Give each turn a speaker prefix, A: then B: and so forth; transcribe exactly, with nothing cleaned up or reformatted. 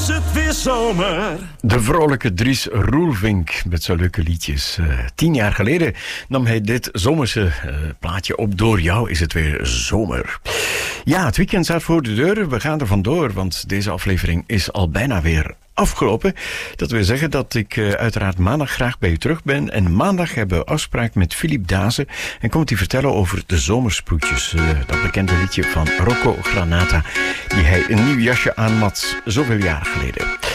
A: het weer zomer.
B: De vrolijke Dries Roelvink met zijn leuke liedjes. Uh, tien jaar geleden nam hij dit zomerse uh, plaatje op. Door jou is het weer zomer. Ja, het weekend staat voor de deur. We gaan er vandoor, want deze aflevering is al bijna weer afgelopen. Dat wil zeggen dat ik uh, uiteraard maandag graag bij u terug ben. En maandag hebben we afspraak met Philippe Dazen. En komt hij vertellen over de zomersproetjes. Uh, dat bekende liedje van Rocco Granata. Die hij een nieuw jasje aanmat zoveel jaar geleden.